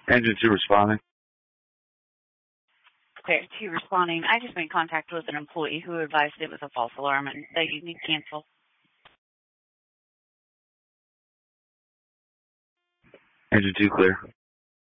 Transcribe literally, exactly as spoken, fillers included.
Engine two responding. Okay, two responding. I just made contact with an employee who advised it was a false alarm and that you need to cancel. Engine two clear.